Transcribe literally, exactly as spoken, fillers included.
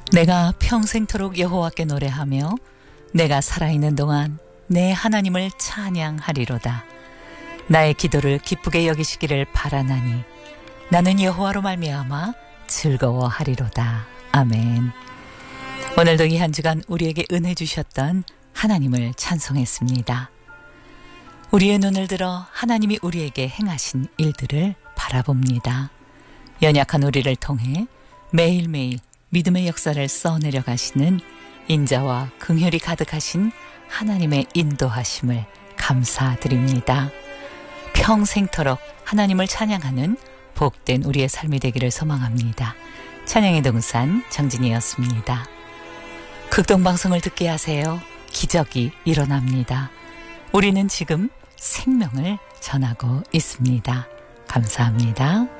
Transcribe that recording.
내가 평생토록 여호와께 노래하며 내가 살아있는 동안 내 하나님을 찬양하리로다. 나의 기도를 기쁘게 여기시기를 바라나니 나는 여호와로 말미암아 즐거워하리로다. 아멘. 오늘도 이 한 주간 우리에게 은혜 주셨던 하나님을 찬송했습니다. 우리의 눈을 들어 하나님이 우리에게 행하신 일들을 바라봅니다. 연약한 우리를 통해 매일매일 믿음의 역사를 써내려 가시는 인자와 긍휼이 가득하신 하나님의 인도하심을 감사드립니다. 평생토록 하나님을 찬양하는 복된 우리의 삶이 되기를 소망합니다. 찬양의 동산 정진이었습니다. 극동방송을 듣게 하세요. 기적이 일어납니다. 우리는 지금 생명을 전하고 있습니다. 감사합니다.